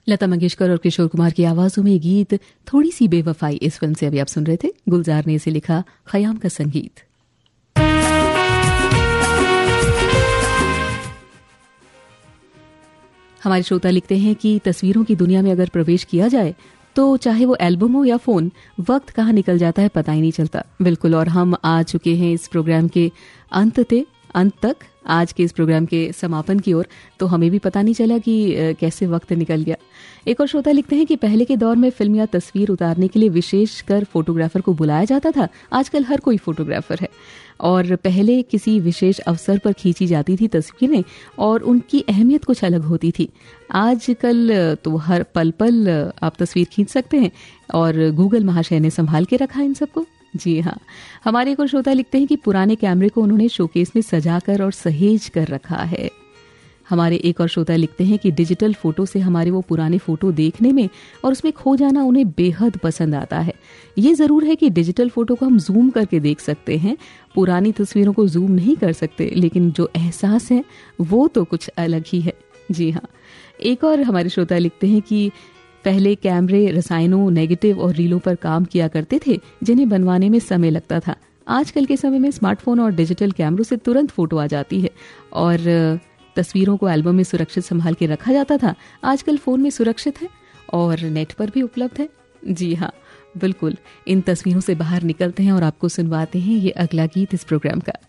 लता मंगेशकर और किशोर कुमार की आवाजों में गीत थोड़ी सी बेवफाई इस फिल्म से अभी आप सुन रहे थे। गुलजार ने इसे लिखा, खयाम का संगीत। हमारे श्रोता लिखते हैं कि तस्वीरों की दुनिया में अगर प्रवेश किया जाए तो चाहे वो एल्बम हो या फोन, वक्त कहाँ निकल जाता है पता ही नहीं चलता। बिल्कुल, और हम आ चुके हैं इस प्रोग्राम के अंत तक, आज के इस प्रोग्राम के समापन की ओर, तो हमें भी पता नहीं चला कि कैसे वक्त निकल गया। एक और श्रोता लिखते हैं कि पहले के दौर में फिल्म या तस्वीर उतारने के लिए विशेषकर फोटोग्राफर को बुलाया जाता था। आजकल हर कोई फोटोग्राफर है और पहले किसी विशेष अवसर पर खींची जाती थी तस्वीरें और उनकी अहमियत कुछ अलग होती थी। आजकल तो हर पल पल आप तस्वीर खींच सकते हैं और गूगल महाशय ने संभाल के रखा है इन सबको। जी हाँ, हमारे एक और श्रोता लिखते हैं कि पुराने कैमरे को उन्होंने शोकेस में सजाकर और सहेज कर रखा है। हमारे एक और श्रोता लिखते हैं कि डिजिटल फोटो से हमारे वो पुराने फोटो देखने में और उसमें खो जाना उन्हें बेहद पसंद आता है। ये जरूर है कि डिजिटल फोटो को हम जूम करके देख सकते हैं, पुरानी तस्वीरों को जूम नहीं कर सकते, लेकिन जो एहसास है वो तो कुछ अलग ही है। जी हाँ, एक और हमारे श्रोता लिखते हैं कि पहले कैमरे रसायनों, नेगेटिव और रीलों पर काम किया करते थे जिन्हें बनवाने में समय लगता था। आजकल के समय में स्मार्टफोन और डिजिटल कैमरों से तुरंत फोटो आ जाती है और तस्वीरों को एल्बम में सुरक्षित संभाल के रखा जाता था। आजकल फोन में सुरक्षित है और नेट पर भी उपलब्ध है। जी हाँ, बिल्कुल, इन तस्वीरों से बाहर निकलते हैं और आपको सुनवाते हैं ये अगला गीत इस प्रोग्राम का।